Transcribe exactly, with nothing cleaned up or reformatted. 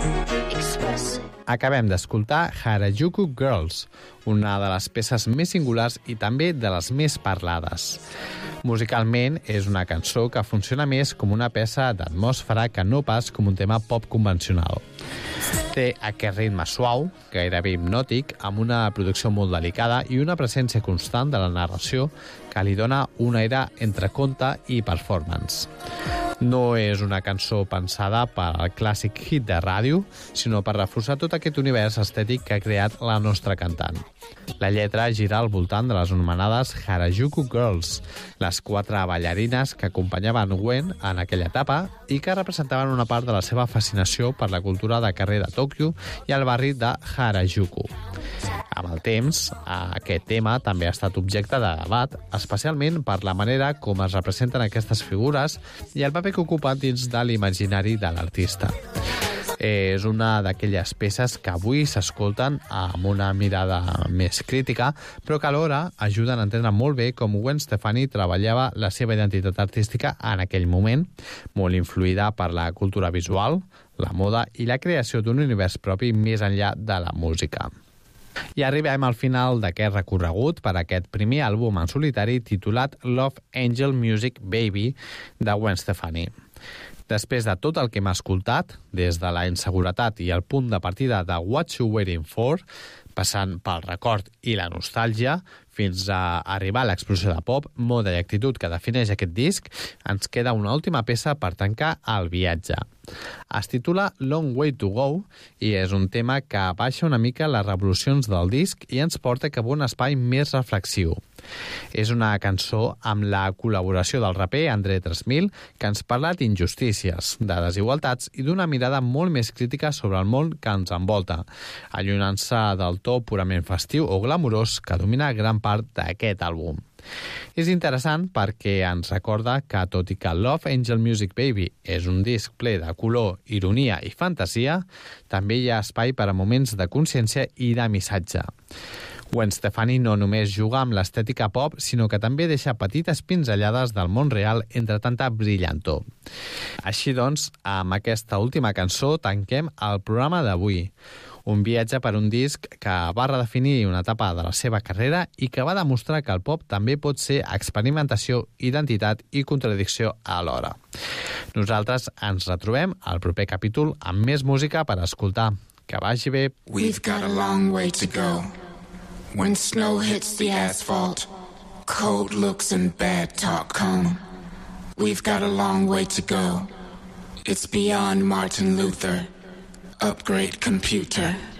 Acabem d'escoltar Harajuku Girls, una de les peces més singulars i també de les més parlades. Musicalment, és una cançó que funciona més com una peça d'atmosfera que no pas com un tema pop convencional. Té aquest ritme suau, gairebé hipnòtic, amb una producció molt delicada i una presència constant de la narració que li dona un aire entre conte i performance. No és una cançó pensada per al clàssic hit de ràdio, sinó per reforçar tot aquest univers estètic que ha creat la nostra cantant. La lletra gira al voltant de les anomenades Harajuku Girls, les quatre ballarines que acompanyaven Gwen en aquella etapa i que representaven una part de la seva fascinació per la cultura de carrer de Tòquio i el barri de Harajuku. Amb el temps, aquest tema també ha estat objecte de debat, especialment per la manera com es representen aquestes figures i el paper que ocupen dins de l'imaginari de l'artista. És una d'aquelles peces que avui s'escolten amb una mirada més crítica, però que alhora ajuden a entendre molt bé com Gwen Stefani treballava la seva identitat artística en aquell moment, molt influïda per la cultura visual, la moda i la creació d'un univers propi més enllà de la música. I arribem al final d'aquest recorregut per aquest primer àlbum en solitari titulat Love Angel Music Baby de Gwen Stefani. Després de tot el que hem escoltat, des de la inseguretat i el punt de partida de What You Waiting For, passant pel record i la nostàlgia, fins a arribar a l'explosió de pop, moda i actitud que defineix aquest disc, ens queda una última peça per tancar el viatge. Es titula Long Way to Go i és un tema que baixa una mica les revolucions del disc i ens porta cap a un espai més reflexiu. És una cançó amb la col·laboració del raper André tres mil que ens parla d'injustícies, de desigualtats i d'una mirada molt més crítica sobre el món que ens envolta, allunyant-se del to purament festiu o glamurós que domina gran part d'aquest àlbum. És interessant perquè ens recorda que, tot i que Love Angel Music Baby és un disc ple de color, ironia i fantasia, també hi ha espai per a moments de consciència i de missatge. Gwen Stefani no només juga amb l'estètica pop, sinó que també deixa petites pinzellades del món real entre tanta brillantor. Així doncs, amb aquesta última cançó tanquem el programa d'avui. Un viatge per un disc que va redefinir una etapa de la seva carrera i que va demostrar que el pop també pot ser experimentació, identitat i contradicció alhora. Nosaltres ens retrobem al proper capítol amb més música per escoltar. Que vagi bé. We've got a long way to go. When snow hits the asphalt, cold looks and bad talk come. We've got a long way to go. It's beyond Martin Luther. Upgrade computer.